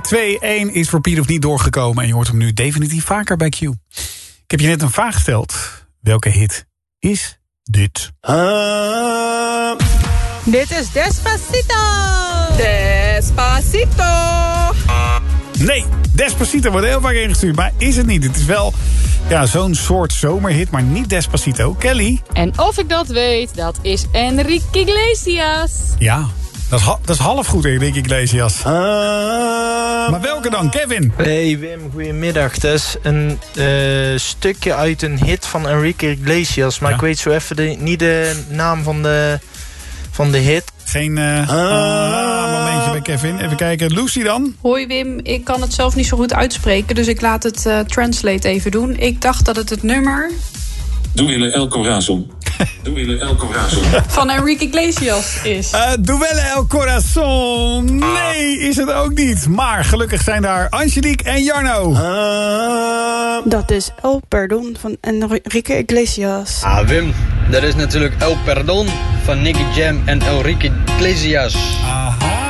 2-1 is voor Piet of niet doorgekomen. En je hoort hem nu definitief vaker bij Q. Ik heb je net een vraag gesteld. Welke hit is dit? Dit is Despacito. Despacito. Nee, Despacito wordt heel vaak ingestuurd, maar is het niet. Het is wel zo'n soort zomerhit, maar niet Despacito. Kelly? En of ik dat weet, dat is Enrique Iglesias. Ja, dat is half goed, Enrique Iglesias. Maar welke dan, Kevin? Hey Wim, goedemiddag. Dat is een stukje uit een hit van Enrique Iglesias. Maar ik weet zo even niet de naam van de hit. Geen momentje bij Kevin. Even kijken, Lucy dan? Hoi Wim, ik kan het zelf niet zo goed uitspreken, dus ik laat het translate even doen. Ik dacht dat het nummer... Duele El Corazon. Duele El Corazon. van Enrique Iglesias is. Duele El Corazon. Nee, is het ook niet. Maar gelukkig zijn daar Angelique en Jarno. Dat is El Perdón van Enrique Iglesias. Ah Wim, dat is natuurlijk El Perdón van Nicky Jam en Enrique Iglesias.